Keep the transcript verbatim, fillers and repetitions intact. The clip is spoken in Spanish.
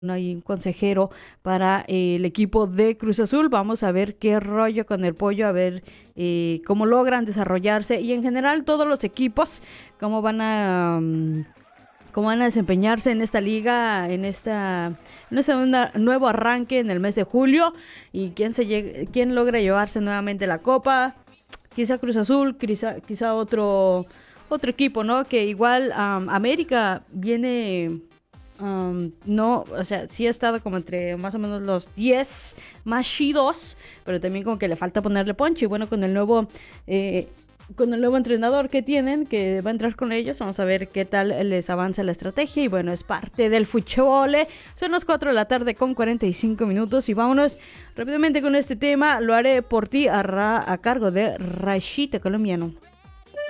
no hay un consejero para eh, el equipo de Cruz Azul. Vamos a ver qué rollo con el pollo, a ver eh, cómo logran desarrollarse y en general todos los equipos, cómo van a... um, cómo van a desempeñarse en esta liga, en esta, en este una- nuevo arranque en el mes de julio y quién se lleg- quién logra llevarse nuevamente la copa, quizá Cruz Azul, quizá, quizá otro otro equipo, ¿no? Que igual um, América viene um, no, o sea, sí ha estado como entre más o menos los diez más chidos, pero también como que le falta ponerle ponche y bueno, con el nuevo eh, con el nuevo entrenador que tienen, que va a entrar con ellos, vamos a ver qué tal les avanza la estrategia y bueno, es parte del fútbol. Son las cuatro de la tarde con cuarenta y cinco minutos y vámonos rápidamente con este tema, lo haré por ti a, ra- a cargo de Rashita Colombiano.